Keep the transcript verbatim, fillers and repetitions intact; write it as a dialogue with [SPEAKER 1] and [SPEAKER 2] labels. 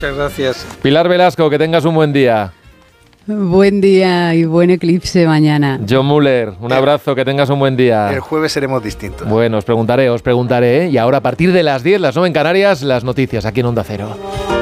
[SPEAKER 1] Muchas gracias.
[SPEAKER 2] Pilar Velasco, que tengas un buen día.
[SPEAKER 3] Buen día y buen eclipse mañana.
[SPEAKER 2] John Muller, un abrazo, que tengas un buen día.
[SPEAKER 1] El jueves seremos distintos.
[SPEAKER 2] Bueno, os preguntaré, os preguntaré, ¿eh? Y ahora a partir de las diez, las nueve en Canarias, las noticias aquí en Onda Cero.